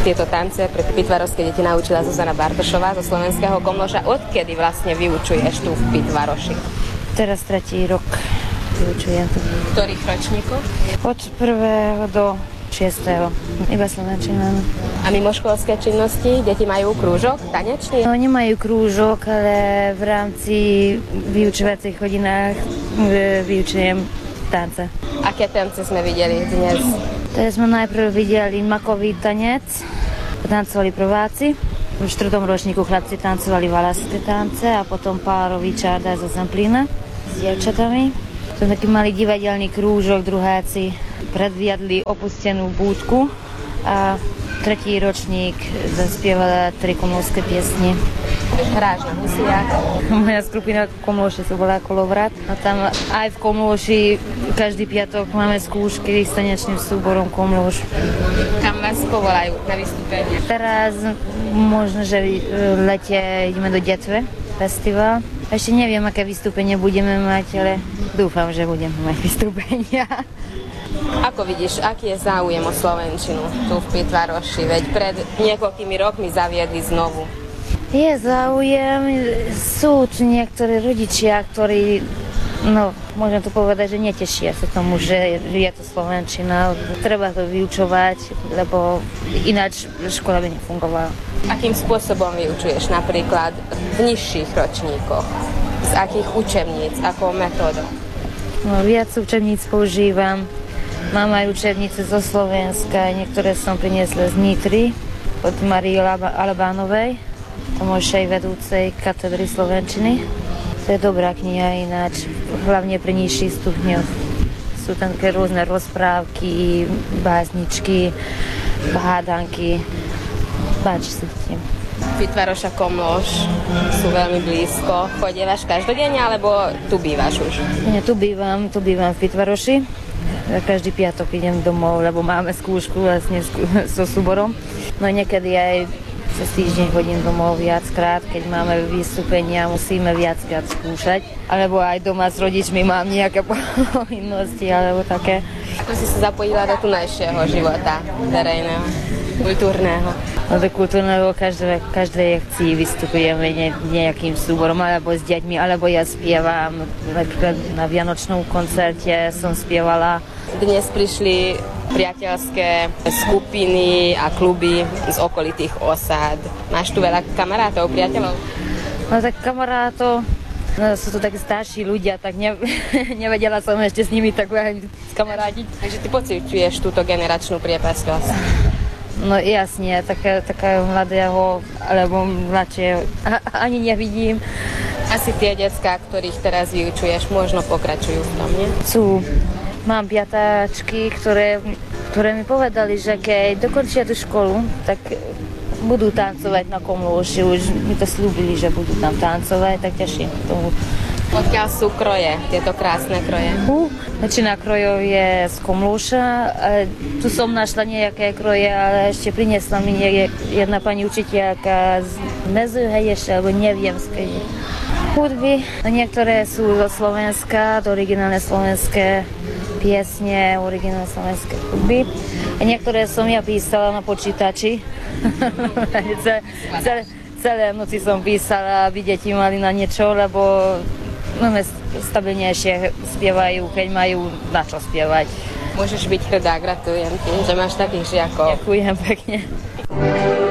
Tieto tance pre pitvarovské deti naučila Zuzana Bartošová zo Slovenského Komloša. Odkedy vlastne vyučuješ tu v Pitvaroši? Teraz 3. rok vyučujem tu. Ktorých ročníkov? Od 1. do 6. Iba slovenčina. A mimoškolské činnosti? Deti majú krúžok tanečný? No, nemajú krúžok, ale v rámci vyučovacích hodinách vyučujem tance. Aké tance sme videli dnes? Teraz sme najprv videli makový tanec, tancovali prváci. V 4. ročníku chlapci tancovali valasité tance a potom párový čarda zo Zemplína s dievčatami. Som taký malý divadelný krúžok, druháci predviedli opustenú búdku a 3. ročník zaspievala 3 komlovské piesne. Hráš na husiach? Moja skupina Komloši sa volá Kolovrat a tam aj v Komloši každý piatok máme skúšky s tanečným súborom Komloš. Kam vás povolajú na vystúpenie? Teraz možno, že v lete ideme do Detve festival. Ešte neviem, aké vystúpenie budeme mať, ale dúfam, že budeme mať vystúpenia. Ako vidíš, aký je záujem o slovenčinu tu v Pitvaroši? Veď pred niekoľkými rokmi zaviedli znovu. Je záujem, sú tu niektorí rodičia, ktorí, môžem to povedať, že netešia sa tomu, že je to slovenčina. Treba to vyučovať, lebo ináč škola by nefungovala. Akým spôsobom vyučuješ napríklad v nižších ročníkoch? Z akých učebníc, akou metódou? Viac učebníc používam. Mám aj učebnice zo Slovenska, niektoré som priniesla z Nitry od Marie Albánovej, tamojšej vedúcej katedry slovenčiny. To je dobrá kniha ináč, hlavne pri nižších stupňoch. Sú tam také rôzne rozprávky, básničky, hádanky. Páči sa tým. Pitvaroš a Komloš sú veľmi blízko. Chodievaš každodenne, alebo tu bývaš už? Nie, tu bývam v Pitvaroši. Každý piatok idem domov, lebo máme skúšku vlastne so súborom. No niekedy aj cez týždeň chodím domov viackrát, keď máme vystúpenia, musíme viackrát skúšať. Alebo aj doma s rodičmi mám nejaké povinnosti, alebo také. Ako si sa zapojila do tunajšieho života verejného, kultúrneho? Do kultúrneho každej akcii vystupujeme nejakým súborom, alebo s deťmi, alebo ja spievam. Napríklad na Vianočnom koncerte som spievala. Dnes prišli priateľské skupiny a kluby z okolitých osád. Máš tu veľa kamarátov, priateľov? No tak kamarátov, sú to takí starší ľudia, tak nevedela som ešte s nimi tak skamarátiť. Takže ty pociťuješ túto generačnú priepasť? No jasne, takého mladého alebo mladšieho ani nevidím. Asi tie decká, ktorých teraz vyučuješ, možno pokračujú v tom, nie? Mám piatáčky, ktoré mi povedali, že keď dokončia tú školu, tak budú tancovať na Komloši. Už mi to slúbili, že budú tam tancovať, tak teším tomu. Odkiaľ sú kroje, tieto krásne kroje? Väčšina krojov je z Komloša. Tu som našla nejaké kroje, ale ešte priniesla mi jedna pani učiteľka z Mezuheješ, alebo neviem z kedy. Hudby, niektoré sú zo Slovenska, originálne slovenské piesne, originálne slovenské hudby. A niektoré som ja písala na počítači. Celé noci som písala, aby deti mali na niečo, lebo stabilnejšie spievajú, keď majú na čo spievať. Môžeš byť hrdá, gratulujem ti, že máš takých žiakov. Ďakujem pekne.